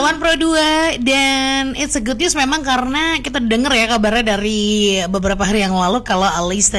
teman Pro 2. Dan it's a good news memang karena kita dengar ya kabarnya dari beberapa hari yang lalu kalau Alisa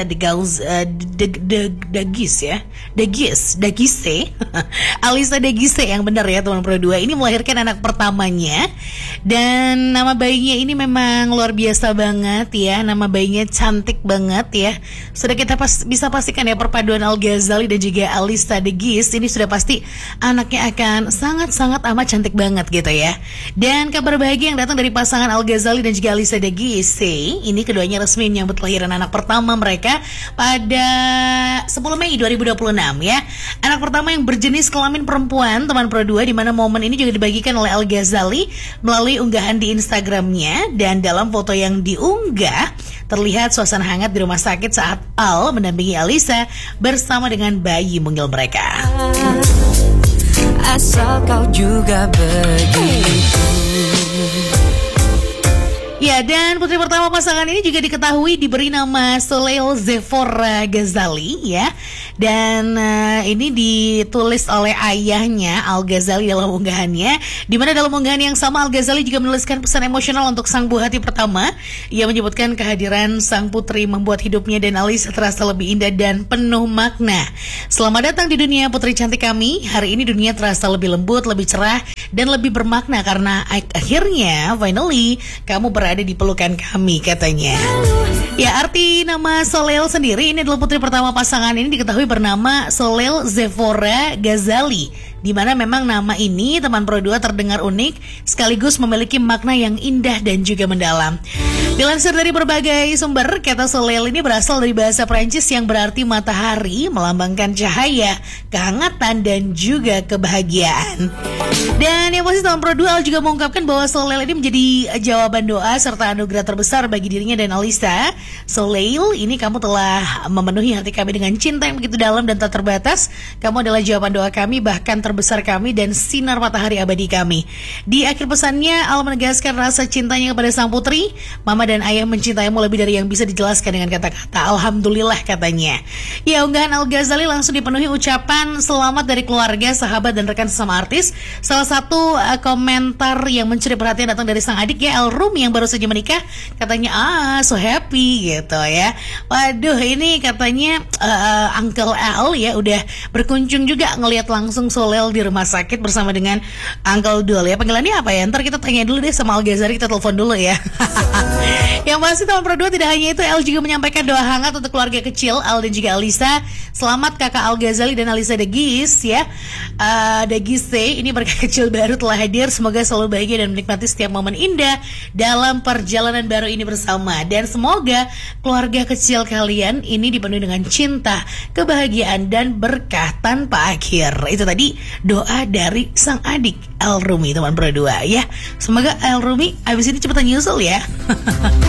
Dagise Alisa Dagise yang benar ya teman Pro 2 ini melahirkan anak pertamanya. Dan nama bayinya ini memang luar biasa banget ya. Nama bayinya cantik banget ya. Sudah kita bisa pastikan ya perpaduan Al Ghazali dan juga Alisa Dagise ini sudah pasti anaknya akan sangat-sangat amat cantik banget gitu ya. Dan kabar bahagia yang datang dari pasangan Al Ghazali dan juga Alisa Dagise, ini keduanya resmi menyambut kelahiran anak pertama mereka pada 10 Mei 2026 ya. Anak pertama yang berjenis kelamin perempuan teman Pro 2, di mana momen ini juga dibagikan oleh Al Ghazali melalui unggahan di Instagramnya. Dan dalam foto yang diunggah terlihat suasana hangat di rumah sakit saat Al mendampingi Alisa bersama dengan bayi mungil mereka. Asal kau juga begitu. Ya, dan putri pertama pasangan ini juga diketahui diberi nama Soleil Zephora Ghazali ya. Dan ini ditulis oleh ayahnya Al Ghazali dalam unggahannya, di mana dalam unggahan yang sama Al Ghazali juga menuliskan pesan emosional untuk sang buah hati pertama. Ia menyebutkan kehadiran sang putri membuat hidupnya dan Alisa terasa lebih indah dan penuh makna. Selamat datang di dunia putri cantik kami. Hari ini dunia terasa lebih lembut, lebih cerah dan lebih bermakna karena akhirnya finally kamu berada di pelukan kami, katanya. Ya, arti nama Soleil sendiri, ini adalah putri pertama pasangan ini diketahui bernama Soleil Zephora Ghazali, di mana memang nama ini teman Pro 2 terdengar unik sekaligus memiliki makna yang indah dan juga mendalam. Dilansir dari berbagai sumber, kata Soleil ini berasal dari bahasa Prancis yang berarti matahari, melambangkan cahaya, kehangatan dan juga kebahagiaan. Dan yang pasti teman Pro 2 Al juga mengungkapkan bahwa Soleil ini menjadi jawaban doa serta anugerah terbesar bagi dirinya dan Alisa. Soleil, ini kamu telah memenuhi hati kami dengan cinta yang begitu dalam dan tak terbatas. Kamu adalah jawaban doa kami, bahkan terbesar kami dan sinar matahari abadi kami. Di akhir pesannya, Al menegaskan rasa cintanya kepada sang putri. Mama dan ayah mencintaimu lebih dari yang bisa dijelaskan dengan kata-kata. Alhamdulillah, katanya. Ya, unggahan Al Ghazali langsung dipenuhi ucapan selamat dari keluarga, sahabat dan rekan sesama artis. Salah satu komentar yang mencuri perhatian datang dari sang adik ya, Al Rumi yang baru saja menikah. Katanya, so happy gitu ya. Waduh, ini katanya Uncle Al ya udah berkunjung juga ngelihat langsung Soleil di rumah sakit bersama dengan Uncle Dul ya. Panggilannya apa ya? Ntar kita tanya dulu deh sama Al Ghazali, kita telepon dulu ya. Yang pasti teman Pro 2 tidak hanya itu, Al juga menyampaikan doa hangat untuk keluarga kecil Al dan juga Alisa. Selamat kakak Al Ghazali dan Alisa Dagise ya. Dagise, ini berkah kecil baru telah hadir. Semoga selalu bahagia dan menikmati setiap momen indah dalam perjalanan baru ini bersama. Dan semoga keluarga kecil kalian ini dipenuhi dengan cinta, kebahagiaan dan berkah tanpa akhir. Itu tadi doa dari sang adik Al Rumi teman Pro 2 ya. Semoga Al Rumi abis ini cepetan nyusul ya.